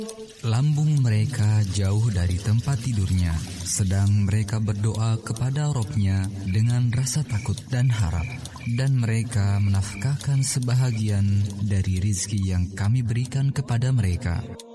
Lambung mereka jauh dari tempat tidurnya, sedang mereka berdoa kepada Rabb-nya dengan rasa takut dan harap. Dan mereka menafkahkan sebahagian dari rizki yang kami berikan kepada mereka.